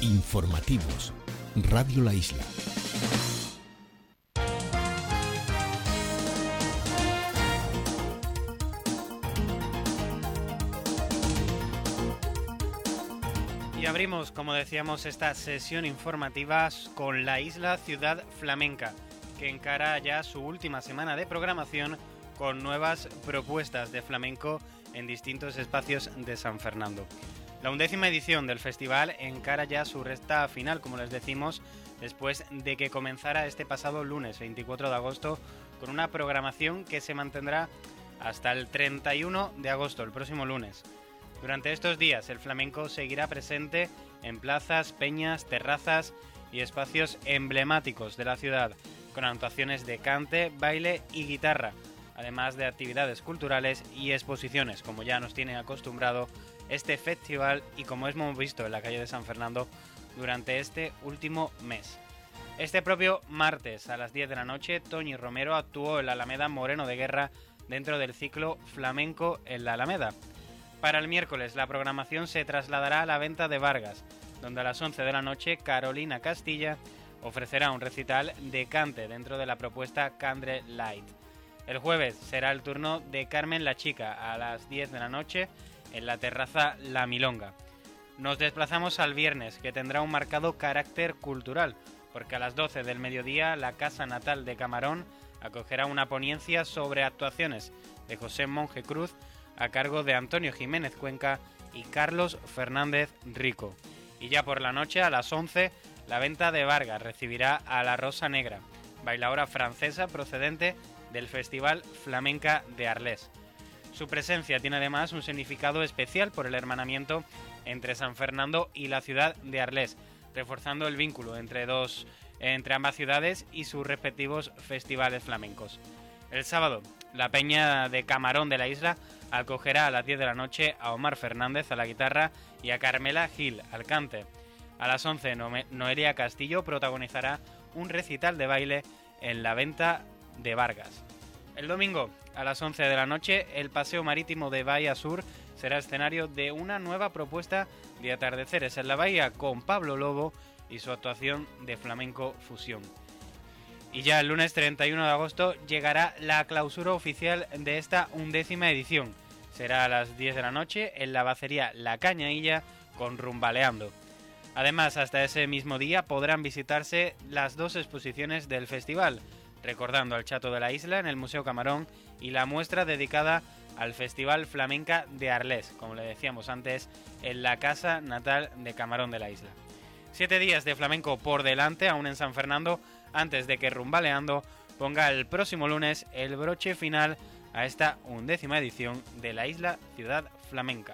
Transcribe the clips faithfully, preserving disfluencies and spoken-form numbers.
Informativos. Radio La Isla. Y abrimos, como decíamos, esta sesión informativa con La Isla Ciudad Flamenca, que encara ya su última semana de programación con nuevas propuestas de flamenco en distintos espacios de San Fernando. La undécima edición del festival encara ya su recta final, como les decimos, después de que comenzara este pasado lunes veinticuatro de agosto con una programación que se mantendrá hasta el treinta y uno de agosto, el próximo lunes. Durante estos días el flamenco seguirá presente en plazas, peñas, terrazas y espacios emblemáticos de la ciudad, con actuaciones de cante, baile y guitarra, además de actividades culturales y exposiciones, como ya nos tiene acostumbrado este festival y como hemos visto en la calle de San Fernando durante este último mes. Este propio martes a las diez de la noche, Toñi Romero actuó en la Alameda Moreno de Guerra dentro del ciclo Flamenco en la Alameda. Para el miércoles la programación se trasladará a la Venta de Vargas, donde a las once de la noche Carolina Castilla ofrecerá un recital de cante dentro de la propuesta Candle Light. El jueves será el turno de Carmen la Chica a las diez de la noche en la terraza La Milonga. Nos desplazamos al viernes, que tendrá un marcado carácter cultural, porque a las doce del mediodía la Casa Natal de Camarón acogerá una ponencia sobre actuaciones de José Monje Cruz a cargo de Antonio Jiménez Cuenca y Carlos Fernández Rico. Y ya por la noche, a las once, la Venta de Vargas recibirá a La Rosa Negra, bailaora francesa procedente del Festival Flamenca de Arles. Su presencia tiene además un significado especial por el hermanamiento entre San Fernando y la ciudad de Arles, reforzando el vínculo entre, dos, entre ambas ciudades y sus respectivos festivales flamencos. El sábado, la Peña de Camarón de la Isla acogerá a las diez de la noche a Omar Fernández a la guitarra y a Carmela Gil al cante. A las once, Noelia Castillo protagonizará un recital de baile en la Venta de Vargas. El domingo, a las once de la noche, el paseo marítimo de Bahía Sur será escenario de una nueva propuesta de atardeceres en la bahía con Pablo Lobo y su actuación de flamenco fusión. Y ya el lunes treinta y uno de agosto llegará la clausura oficial de esta undécima edición. Será a las diez de la noche en la bacería La Cañailla con Rumbaleando. Además, hasta ese mismo día podrán visitarse las dos exposiciones del festival, recordando al Chato de la Isla en el Museo Camarón y la muestra dedicada al Festival Flamenca de Arles, como le decíamos antes, en la Casa Natal de Camarón de la Isla. Siete días de flamenco por delante, aún en San Fernando, antes de que Rumbaleando ponga el próximo lunes el broche final a esta undécima edición de la Isla Ciudad Flamenca.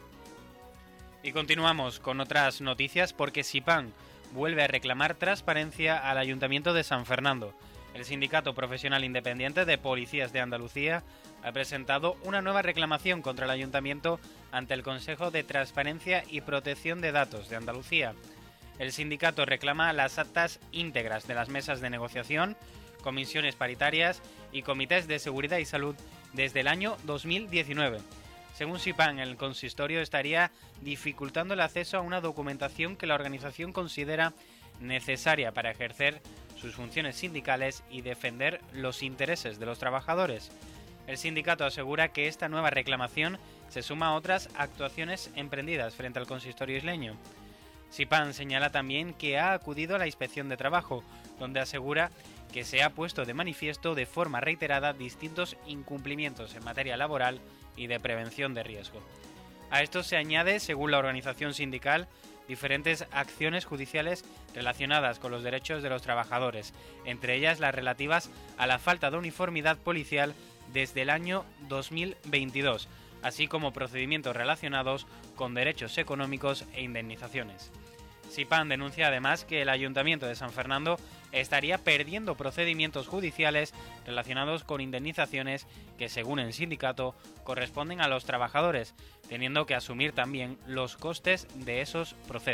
Y continuamos con otras noticias porque SIPAN vuelve a reclamar transparencia al Ayuntamiento de San Fernando. El Sindicato Profesional Independiente de Policías de Andalucía ha presentado una nueva reclamación contra el Ayuntamiento ante el Consejo de Transparencia y Protección de Datos de Andalucía. El sindicato reclama las actas íntegras de las mesas de negociación, comisiones paritarias y comités de seguridad y salud desde el año dos mil diecinueve. Según SIPAN, el consistorio estaría dificultando el acceso a una documentación que la organización considera necesaria para ejercer sus funciones sindicales y defender los intereses de los trabajadores. El sindicato asegura que esta nueva reclamación se suma a otras actuaciones emprendidas frente al consistorio isleño. SIPAN señala también que ha acudido a la inspección de trabajo, donde asegura que se ha puesto de manifiesto de forma reiterada distintos incumplimientos en materia laboral y de prevención de riesgo. A esto se añade, según la organización sindical, diferentes acciones judiciales relacionadas con los derechos de los trabajadores, entre ellas las relativas a la falta de uniformidad policial desde el año dos mil veintidós, así como procedimientos relacionados con derechos económicos e indemnizaciones. SIPAN denuncia además que el Ayuntamiento de San Fernando estaría perdiendo procedimientos judiciales relacionados con indemnizaciones que, según el sindicato, corresponden a los trabajadores, teniendo que asumir también los costes de esos procesos.